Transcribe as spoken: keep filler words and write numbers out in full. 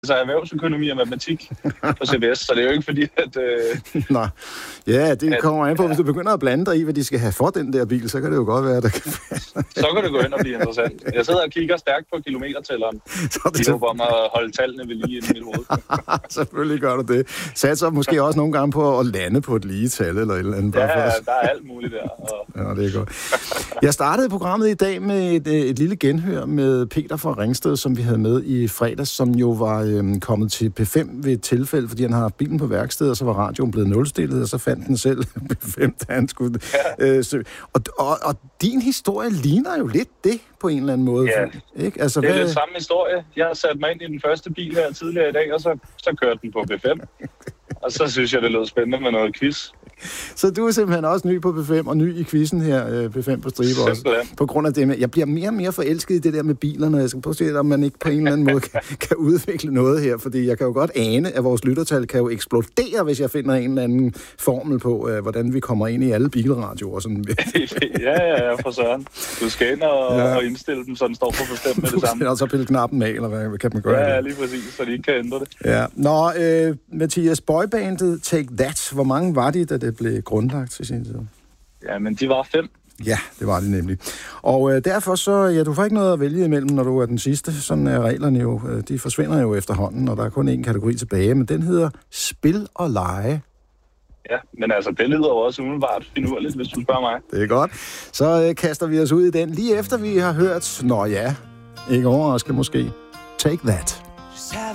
så erhvervsøkonomi og matematik på C B S, så det er jo ikke fordi, at... Øh, Nej. Ja, det kommer an på, ja. Hvis du begynder at blande dig i, hvad de skal have for den der bil, så kan det jo godt være, at der kan... Så kan det gå ind og blive interessant. Jeg sidder og kigger stærkt på kilometertælleren. Så det er om at holde tallene ved lige inde i mit hoved. Selvfølgelig gør du det. Satser måske også nogle gange på at lande på et lige tal eller et eller andet. Ja, der er alt muligt der. Og... Ja, det er godt. Jeg startede programmet i dag med et, et lille genhør med Peter fra Ringsted, som vi havde med i fredags, som jo var øhm, kommet til P fem ved et tilfælde, fordi han har haft bilen på værksted, og så var radioen blevet nulstillet, og så fandt den selv P fem, da han skulle... Ja. Øh, så, og, og, og din historie ligner jo lidt det, på en eller anden måde. Ja, ikke? Altså, det er hvad... lidt samme historie. Jeg har sat mig ind i den første bil her tidligere i dag, og så, så kørte den på P fem. Og så synes jeg, det lød spændende med noget quiz. Så du er simpelthen også ny på P fem, og ny i quizzen her, P fem på stribe også. På grund af det med, jeg bliver mere og mere forelsket i det der med bilerne. Jeg skal prøve at se, om man ikke på en eller anden måde kan, kan udvikle noget her, fordi jeg kan jo godt ane, at vores lyttertal kan jo eksplodere, hvis jeg finder en eller anden formel på, uh, hvordan vi kommer ind i alle bilradioer. Sådan. ja, ja, ja, for søren. Du skal ind og, ja. og indstille dem, så den står på bestemt med det samme. Og så pille knappen af, eller hvad kan man gøre? Ja, lige præcis, så de ikke kan ændre det. Ja. Nå, øh, Mathias, boybandet Take That, hvor mange var de, da det blev grundlagt til sin tid? Ja, men de var fem. Ja, det var de nemlig. Og øh, derfor så, ja, du får ikke noget at vælge imellem, når du er den sidste. Sådan er reglerne jo, de forsvinder jo efterhånden, og der er kun én kategori tilbage, men den hedder Spil og Lege. Ja, men altså, det lyder jo også umiddelbart finurligt, hvis du spørger mig. Det er godt. Så øh, kaster vi os ud i den, lige efter vi har hørt, nå ja, ikke overraskende måske, Take That.